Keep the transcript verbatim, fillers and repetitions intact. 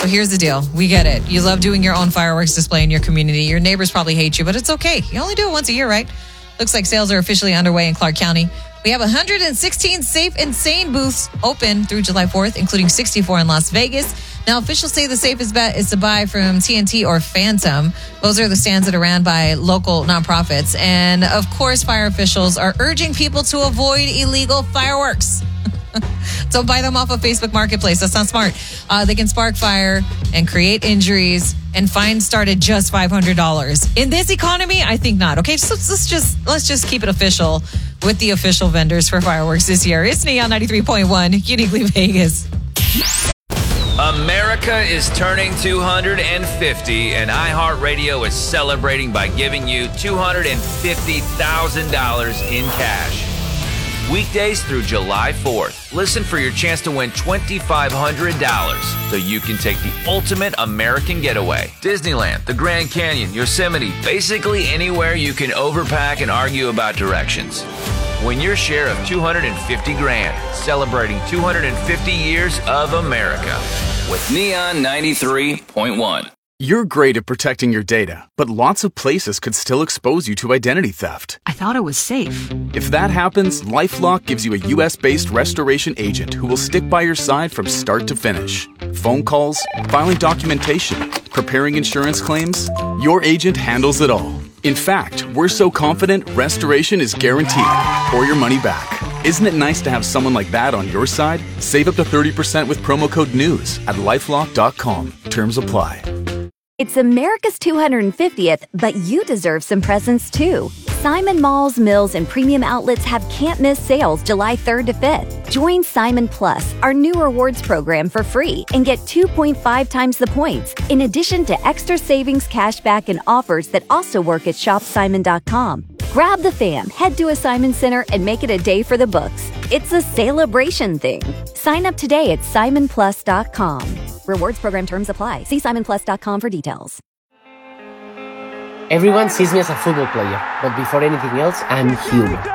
So here's the deal. We get it. You love doing your own fireworks display in your community. Your neighbors probably hate you, but it's okay. You only do it once a year, right? Looks like sales are officially underway in Clark County. We have one hundred sixteen Safe and Sane booths open through July fourth, including sixty-four in Las Vegas. Now, officials say the safest bet is to buy from T N T or Phantom. Those are the stands that are ran by local nonprofits. And, of course, fire officials are urging people to avoid illegal fireworks. Don't buy them off of Facebook Marketplace. That's not smart. Uh, they can spark fire and create injuries, and fines start at just five hundred dollars. In this economy, I think not. Okay, so let's just let's just keep it official with the official vendors for fireworks this year. It's Neon ninety-three point one, Uniquely Vegas. America is turning two hundred fifty, and iHeartRadio is celebrating by giving you two hundred fifty thousand dollars in cash. Weekdays through July fourth. Listen for your chance to win two thousand five hundred dollars so you can take the ultimate American getaway. Disneyland, the Grand Canyon, Yosemite, basically anywhere you can overpack and argue about directions. Win your share of two hundred fifty grand, celebrating two hundred fifty years of America with Neon ninety-three point one. You're great at protecting your data, but lots of places could still expose you to identity theft. I thought it was safe. If that happens, LifeLock gives you a U S-based restoration agent who will stick by your side from start to finish. Phone calls, filing documentation, preparing insurance claims, your agent handles it all. In fact, we're so confident restoration is guaranteed or your money back. Isn't it nice to have someone like that on your side? Save up to thirty percent with promo code NEWS at lifelock dot com. Terms apply. It's America's two hundred fiftieth, but you deserve some presents too. Simon Malls, Mills, and Premium Outlets have can't-miss sales July third to fifth. Join Simon Plus, our new rewards program, for free and get two point five times the points, in addition to extra savings, cashback, and offers that also work at shop simon dot com. Grab the fam, head to a Simon Center, and make it a day for the books. It's a celebration thing. Sign up today at simon plus dot com. Rewards program terms apply. See simon plus dot com for details. Everyone sees me as a football player, but before anything else, I'm human.